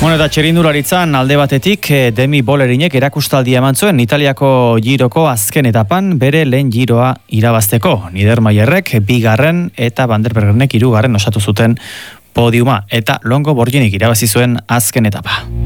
Bueno, eta txirrindularitzan alde batetik Demi Bollerinek erakustaldia eman zuen Italiako giroko azken etapan bere lehen giroa irabazteko. Niedermayerrek bigarren eta Van der Breggenek hirugarren osatu zuten podiuma eta Longo Borginik irabazi zuen azken etapa.